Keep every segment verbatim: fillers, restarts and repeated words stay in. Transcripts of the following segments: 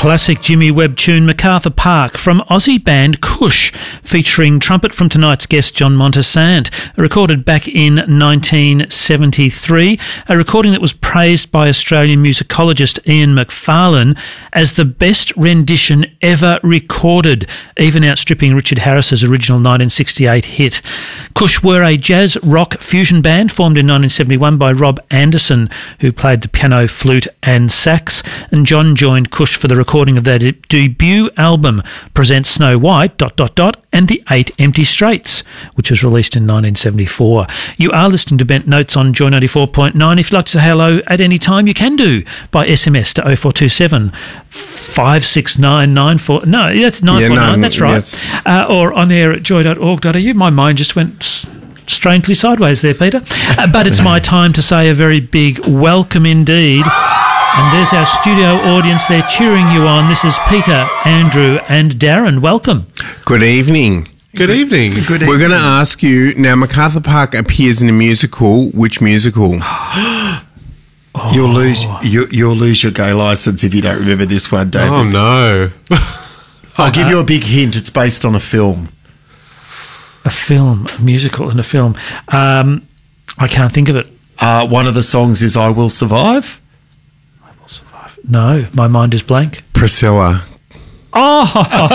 classic Jimmy Webb tune MacArthur Park from Aussie band Kush, featuring trumpet from tonight's guest John Montesant, recorded back in nineteen seventy-three, a recording that was praised by Australian musicologist Ian McFarlane as the best rendition ever recorded, even outstripping Richard Harris's original nineteen sixty-eight hit. Kush were a jazz rock fusion band formed in nineteen seventy-one by Rob Anderson, who played the piano, flute and sax, and John joined Kush for the recording of their de- debut album, Presents Snow White, dot, dot, dot, and the Eight Empty Straits, which was released in nineteen seventy-four. You are listening to Bent Notes on Joy ninety-four point nine. If you'd like to say hello at any time, you can do by S M S to oh four two seven, five six nine, nine four... No, that's nine four nine, yeah, no, that's right. Yes. Uh, or on air at joy dot org dot a u. My mind just went strangely sideways there, Peter. Uh, but it's my time to say a very big welcome indeed. And there's our studio audience. They're cheering you on. This is Peter, Andrew and Darren. Welcome. Good evening. Good evening. Good evening. We're going to ask you, now MacArthur Park appears in a musical. Which musical? Oh. You'll lose you, you'll lose your gay licence if you don't remember this one, David. Oh, no. I'll give you a big hint. It's based on a film. A film, a musical and a film. Um, I can't think of it. Uh, one of the songs is I Will Survive. I Will Survive. No, my mind is blank. Priscilla. Oh,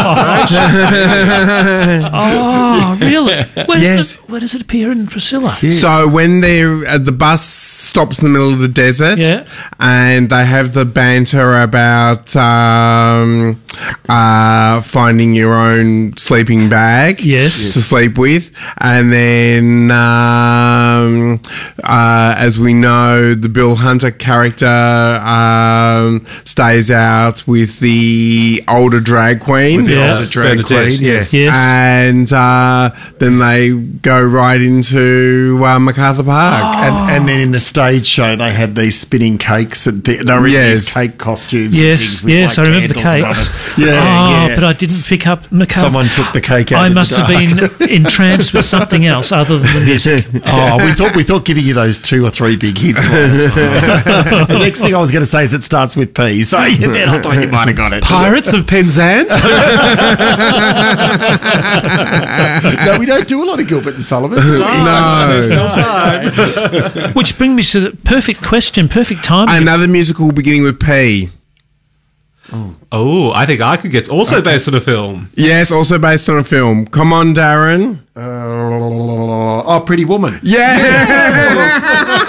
oh, really? Where, yes. does it, where does it appear in Priscilla? Yes. So when they're uh, the bus stops in the middle of the desert, yeah. and they have the banter about um, uh, finding your own sleeping bag, yes. to sleep with, and then um, uh, as we know, the Bill Hunter character um, stays out with the older drag queen. With the yeah. older drag queen, yes. yes. And uh, then they go right into uh, MacArthur Park. Oh. And, and then in the stage show, they had these spinning cakes. And th- they were in yes. these cake costumes. Yes, and things with yes, like I remember the cakes. Yeah, oh, yeah. but I didn't pick up MacArthur. Someone took the cake out I in must the have been entranced with something else other than the music. Oh, we thought we thought giving you those two or three big hits. The next thing I was going to say is it starts with P. So yeah, then I thought you might have got it. Pirates of Penzance? No, we don't do a lot of Gilbert and Sullivan. No. Still time. Which brings me to the perfect question, perfect time. Another musical beginning with P. Oh, oh I think I could guess. Also okay. Based on a film. Yes, also based on a film. Come on, Darren. Uh, oh, Pretty Woman. Yes. yes.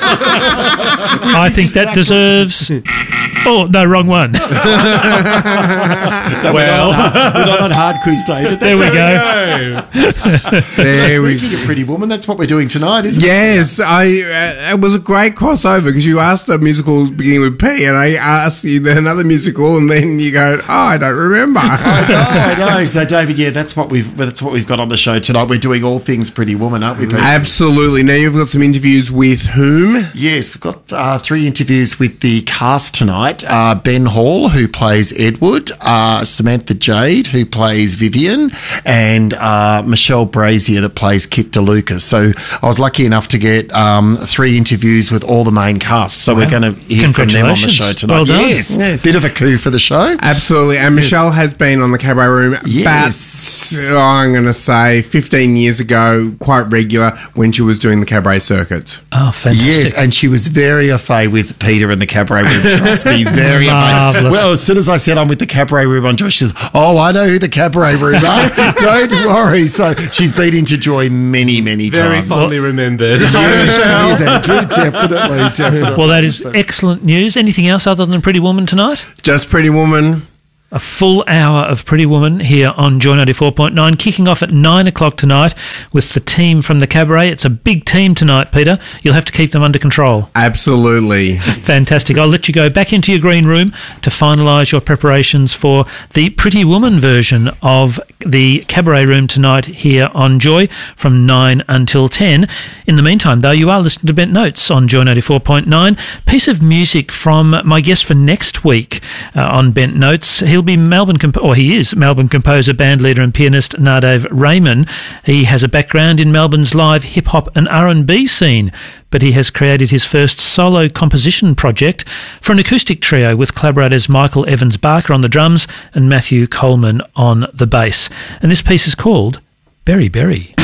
I think that deserves... Oh, no, wrong one. no, well, we're not, we're not on hard quiz, David. There we go. There we Speaking of Pretty Woman, that's what we're doing tonight, isn't yes, it? Yes, uh, it was a great crossover because you asked the musical beginning with P, and I asked you another musical, and then you go, "Oh, I don't remember." I know, I know. So, David, yeah, that's what we've that's what we've got on the show tonight. We're doing all things Pretty Woman, aren't we, Peter? Absolutely. Now you've got some interviews with whom? Yes, we've got uh, three interviews with the cast tonight. Uh, Ben Hall, who plays Edward, uh, Samantha Jade, who plays Vivian, and uh, Michelle Brazier, that plays Kit DeLucas. So I was lucky enough to get um, three interviews with all the main cast. So wow. We're going to hear from them on the show tonight. Well done. Yes. yes. Bit of a coup for the show. Absolutely. And yes. Michelle has been on the Cabaret Room yes. about, oh, I'm going to say, fifteen years ago, quite regular, when she was doing the cabaret circuit. Oh, fantastic. Yes, and she was very au fait with Peter and the Cabaret Room. Trust me, very Marvellous. Well, as soon as I said I'm with the Cabaret Room on Joy, she says, oh, I know who the Cabaret Room are. Don't worry. So she's been into Joy many, many very times. Very fondly remembered. Yeah, she is, Andrew. Definitely, definitely. Well, that is excellent news. Anything else other than Pretty Woman tonight? Just Pretty Woman. A full hour of Pretty Woman here on Joy ninety-four point nine, kicking off at nine o'clock tonight with the team from the Cabaret. It's a big team tonight, Peter. You'll have to keep them under control. Absolutely. Fantastic. I'll let you go back into your green room to finalise your preparations for the Pretty Woman version of the Cabaret Room tonight here on Joy from nine until ten. In the meantime, though, you are listening to Bent Notes on Joy ninety-four point nine. Piece of music from my guest for next week uh, on Bent Notes. He'll he'll be Melbourne, comp- or he is Melbourne composer, bandleader and pianist Nadev Raymond. He has a background in Melbourne's live hip-hop and R and B scene, but he has created his first solo composition project for an acoustic trio with collaborators Michael Evans-Barker on the drums and Matthew Coleman on the bass. And this piece is called Berry Berry.